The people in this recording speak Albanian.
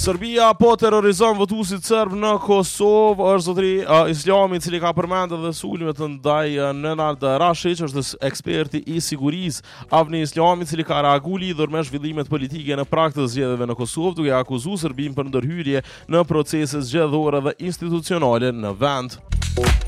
Serbia po terrorizon votuesit serb në Kosovë, është zotëri Islami, i cili ka përmendur dhe sulmet ndaj Nenad Rashić, është eksperti i sigurisë. Avni Islami, i cili ka reaguar lidhur me zhvillimet politike në prag të zgjedhjeve në Kosovë, duke akuzuar Serbinë për ndërhyrje në procese zgjedhore dhe institucionale në vend.